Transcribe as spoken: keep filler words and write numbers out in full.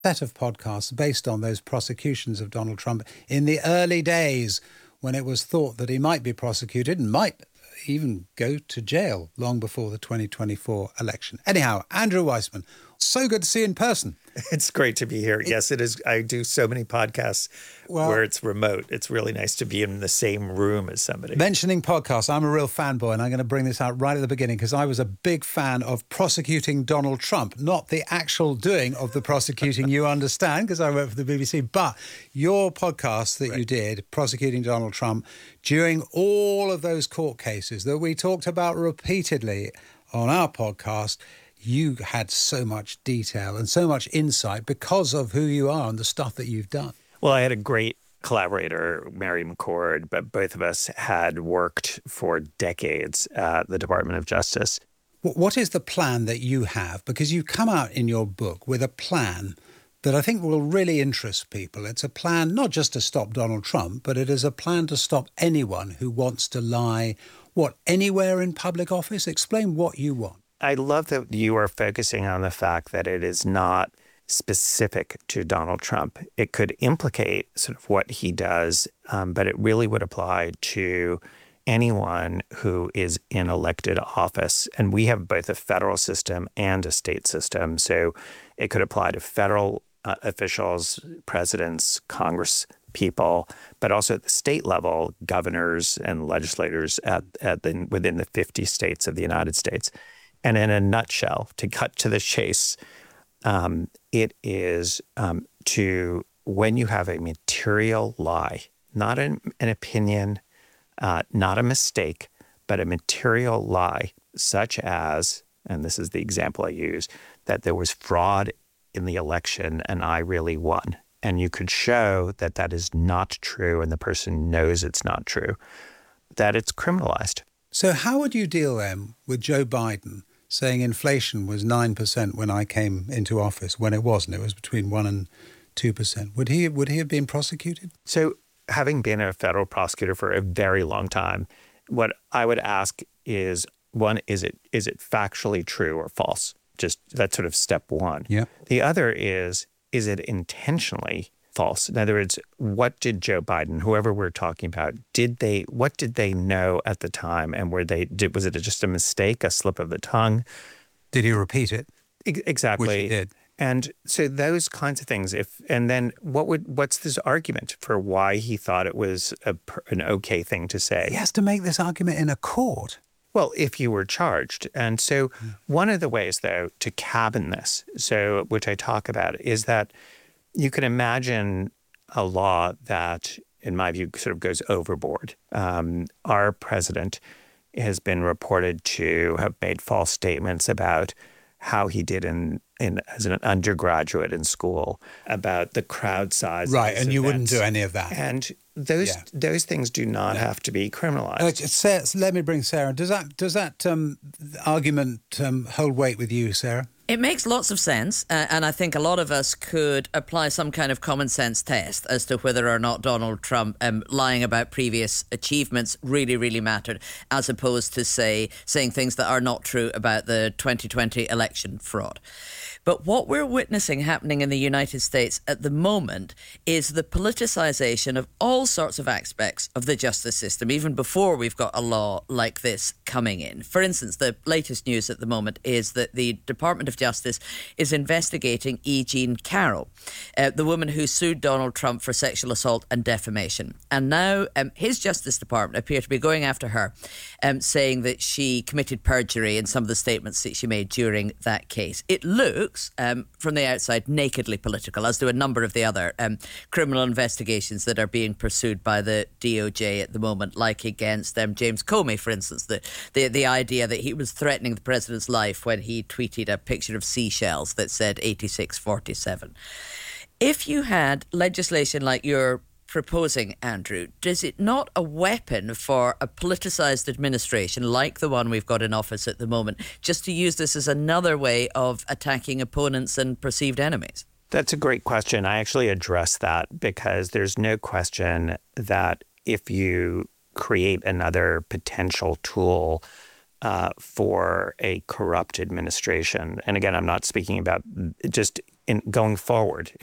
set of podcasts based on those prosecutions of Donald Trump in the early days when it was thought that he might be prosecuted and might even go to jail long before the twenty twenty-four election. Anyhow, Andrew Weissmann, so good to see you in person. It's great to be here. Yes, it is. I do so many podcasts well, where it's remote. It's really nice to be in the same room as somebody. Mentioning podcasts, I'm a real fanboy, and I'm going to bring this out right at the beginning because I was a big fan of prosecuting Donald Trump, not the actual doing of the prosecuting, you understand, because I work for the B B C, but your podcast that right. you did, prosecuting Donald Trump, during all of those court cases that we talked about repeatedly on our podcast, you had so much detail and so much insight because of who you are and the stuff that you've done. Well, I had a great collaborator, Mary McCord, but both of us had worked for decades at the Department of Justice. What is the plan that you have? Because you come out in your book with a plan that I think will really interest people. It's a plan not just to stop Donald Trump, but it is a plan to stop anyone who wants to lie, what, anywhere in public office? Explain what you want. I love that you are focusing on the fact that it is not specific to Donald Trump. It could implicate sort of what he does, um, but it really would apply to anyone who is in elected office. And we have both a federal system and a state system. So it could apply to federal uh, officials, presidents, Congress people, but also at the state level, governors and legislators at, at the, within the fifty states of the United States. And in a nutshell, to cut to the chase, um, it is um, to when you have a material lie, not an, an opinion, uh, not a mistake, but a material lie, such as, and this is the example I use, that there was fraud in the election and I really won. And you could show that that is not true and the person knows it's not true, that it's criminalized. So how would you deal then with Joe Biden saying inflation was nine percent when I came into office, when it wasn't? It was between one and two percent. Would he, would he have been prosecuted? So having been a federal prosecutor for a very long time, what I would ask is, one, is it is it factually true or false? Just that's sort of step one. Yeah. The other is, is it intentionally false? In other words, what did Joe Biden, whoever we're talking about, did they, what did they know at the time? And were they, did, was it just a mistake, a slip of the tongue? Did he repeat it? E- exactly. Which he did. And so those kinds of things, if, and then what would, what's this argument for why he thought it was a, an okay thing to say? He has to make this argument in a court. Well, if you were charged. And so mm. one of the ways, though, to cabin this, so which I talk about, is that you can imagine a law that, in my view, sort of goes overboard. Um, our president has been reported to have made false statements about how he did in, in as an undergraduate in school, about the crowd size. Right, and you wouldn't do any of that. And those yeah. those things do not yeah. have to be criminalized. Uh, Sarah, let me bring Sarah. Does that does that um, argument um, hold weight with you, Sarah? It makes lots of sense, uh, and I think a lot of us could apply some kind of common sense test as to whether or not Donald Trump um, lying about previous achievements really, really mattered, as opposed to, say, saying things that are not true about the twenty twenty election fraud. But what we're witnessing happening in the United States at the moment is the politicization of all sorts of aspects of the justice system, even before we've got a law like this coming in. For instance, the latest news at the moment is that the Department of Justice is investigating E. Jean Carroll, uh, the woman who sued Donald Trump for sexual assault and defamation. And now um, his Justice Department appear to be going after her, um, saying that she committed perjury in some of the statements that she made during that case. It looks Um, from the outside nakedly political, as do a number of the other um, criminal investigations that are being pursued by the D O J at the moment, like against um, James Comey, for instance, the, the the idea that he was threatening the president's life when he tweeted a picture of seashells that said eighty-six forty-seven. If you had legislation like you're proposing, Andrew, is it not a weapon for a politicised administration like the one we've got in office at the moment, just to use this as another way of attacking opponents and perceived enemies? That's a great question. I actually address that because there's no question that if you create another potential tool uh, for a corrupt administration, and again, I'm not speaking about just in going forward.